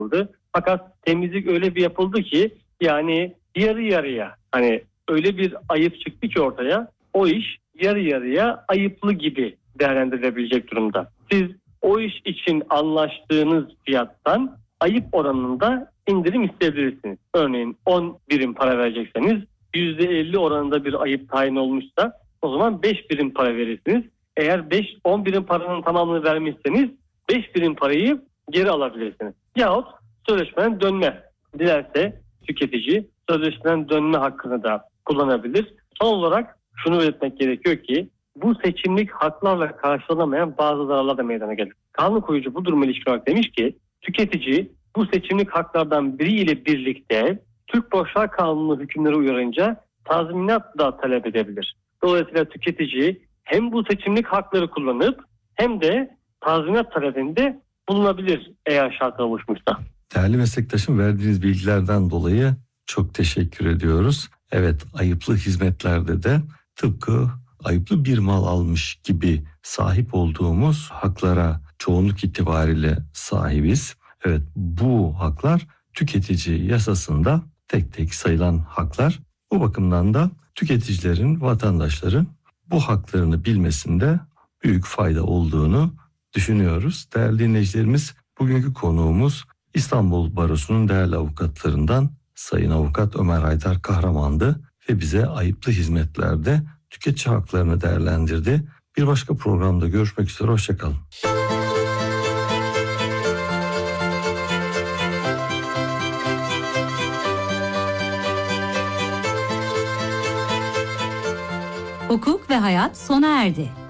yapıldı. Fakat temizlik öyle bir yapıldı ki yani yarı yarıya, hani öyle bir ayıp çıktı ki ortaya, o iş yarı yarıya ayıplı gibi değerlendirilebilecek durumda. Siz o iş için anlaştığınız fiyattan ayıp oranında indirim isteyebilirsiniz. Örneğin 10 birim para verecekseniz %50 oranında bir ayıp tayin olmuşsa o zaman 5 birim para verirsiniz. Eğer 10 birim paranın tamamını vermişseniz 5 birim parayı geri alabilirsiniz. Yahut sözleşmeden dönme dilerse tüketici sözleşmeden dönme hakkını da kullanabilir. Son olarak şunu belirtmek gerekiyor ki bu seçimlik haklarla karşılanamayan bazı zararlar da meydana gelir. Kanun koyucu bu duruma ilişkin olarak demiş ki tüketici bu seçimlik haklardan biriyle birlikte Türk Borçlar Kanunu hükümleri uyarınca tazminat da talep edebilir. Dolayısıyla tüketici hem bu seçimlik hakları kullanıp hem de tazminat talebinde bulunabilir eğer şartlar oluşmuşsa. Değerli meslektaşım, verdiğiniz bilgilerden dolayı çok teşekkür ediyoruz. Evet, ayıplı hizmetlerde de tıpkı ayıplı bir mal almış gibi sahip olduğumuz haklara çoğunluk itibariyle sahibiz. Evet, bu haklar tüketici yasasında tek tek sayılan haklar. Bu bakımdan da tüketicilerin, vatandaşların bu haklarını bilmesinde büyük fayda olduğunu düşünüyoruz. Değerli dinleyicilerimiz, bugünkü konuğumuz İstanbul Barosu'nun değerli avukatlarından Sayın Avukat Ömer Haydar Kahraman'dı ve bize ayıplı hizmetlerde tüketici haklarını değerlendirdi. Bir başka programda görüşmek üzere, hoşçakalın. Hukuk ve hayat sona erdi.